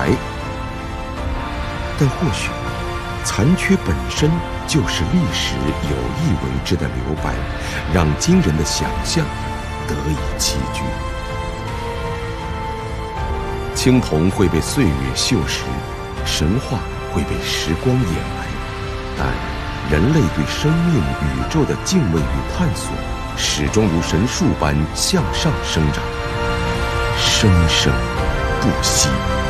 白。但或许残缺本身就是历史有意为之的留白，让惊人的想象得以栖居。青铜会被岁月锈蚀，神话会被时光掩埋，但人类对生命宇宙的敬畏与探索，始终如神树般向上生长，生生不息。